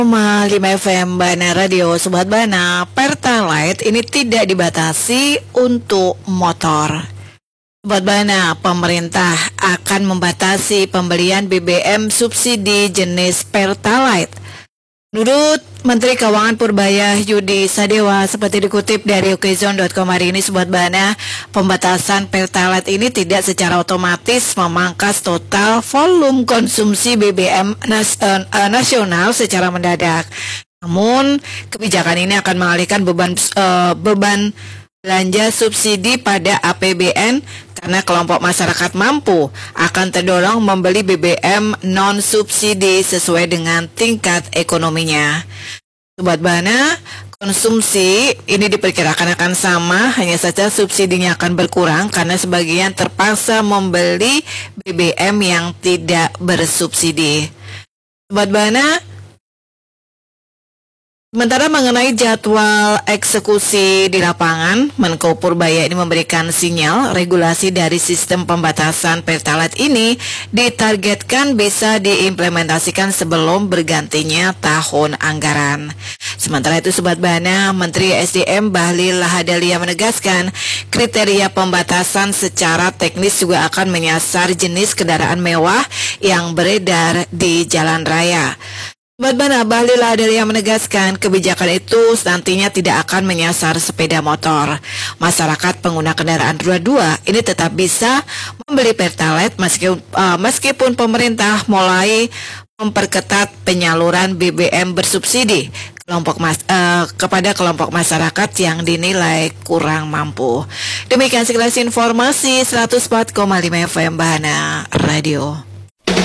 5 FM Bana Radio. Sobat Bana, Pertalite ini tidak dibatasi untuk motor. Sobat Bana, pemerintah akan membatasi pembelian BBM subsidi jenis Pertalite. Menurut Menteri Keuangan Purbaya Yudi Sadewa, seperti dikutip dari okezone.com hari ini, Sobat Bana, pembatasan Pertalite ini tidak secara otomatis memangkas total volume konsumsi BBM nasional secara mendadak. Namun, kebijakan ini akan mengalihkan beban belanja subsidi pada APBN karena kelompok masyarakat mampu akan terdorong membeli BBM non-subsidi sesuai dengan tingkat ekonominya. Sobat Bana, konsumsi ini diperkirakan akan sama, hanya saja subsidinya akan berkurang karena sebagian terpaksa membeli BBM yang tidak bersubsidi. Sobat Bana, sementara mengenai jadwal eksekusi di lapangan, Menko Purbaya ini memberikan sinyal regulasi dari sistem pembatasan Pertalite ini ditargetkan bisa diimplementasikan sebelum bergantinya tahun anggaran. Sementara itu, Sobat Bana, Menteri SDM Bahlil Lahadalia menegaskan kriteria pembatasan secara teknis juga akan menyasar jenis kendaraan mewah yang beredar di jalan raya. Sobat Bana, Bahlil Lahadalia menegaskan kebijakan itu nantinya tidak akan menyasar sepeda motor. Masyarakat pengguna kendaraan roda 2 ini tetap bisa membeli Pertalite meskipun pemerintah mulai memperketat penyaluran BBM bersubsidi kepada kelompok masyarakat yang dinilai kurang mampu. Demikian sekilas informasi 104,5 FM Bana Radio.